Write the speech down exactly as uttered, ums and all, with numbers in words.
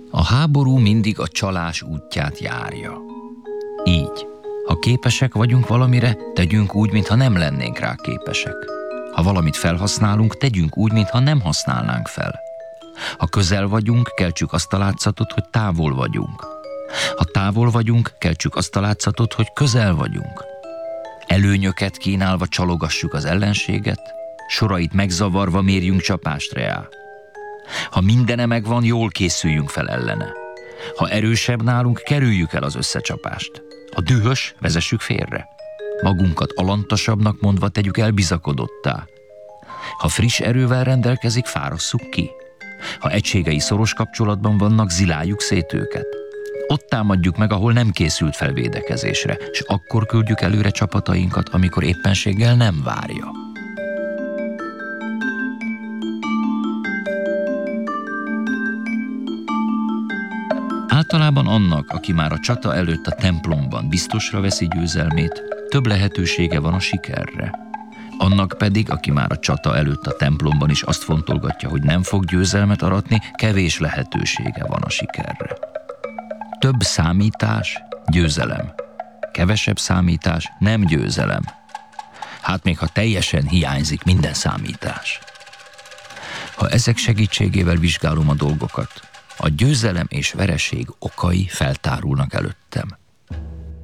A háború mindig a csalás útját járja. Így, ha képesek vagyunk valamire, tegyünk úgy, mintha nem lennénk rá képesek. Ha valamit felhasználunk, tegyünk úgy, mintha nem használnánk fel. Ha közel vagyunk, keltsük azt a látszatot, hogy távol vagyunk. Ha távol vagyunk, keltsük azt a látszatot, hogy közel vagyunk. Előnyöket kínálva csalogassuk az ellenséget, sorait megzavarva mérjünk csapást reá. Ha mindene megvan, jól készüljünk fel ellene. Ha erősebb nálunk, kerüljük el az összecsapást. Ha dühös, vezessük félre. Magunkat alantasabbnak mondva tegyük el bizakodottá. Ha friss erővel rendelkezik, fárasszuk ki. Ha egységei szoros kapcsolatban vannak, ziláljuk szét őket. Ott támadjuk meg, ahol nem készült fel védekezésre, és akkor küldjük előre csapatainkat, amikor éppenséggel nem várja. Általában annak, aki már a csata előtt a templomban biztosra veszi győzelmét, több lehetősége van a sikerre. Annak pedig, aki már a csata előtt a templomban is azt fontolgatja, hogy nem fog győzelmet aratni, kevés lehetősége van a sikerre. Több számítás, győzelem. Kevesebb számítás, nem győzelem. Hát még ha teljesen hiányzik minden számítás. Ha ezek segítségével vizsgálom a dolgokat, a győzelem és vereség okai feltárulnak előttem.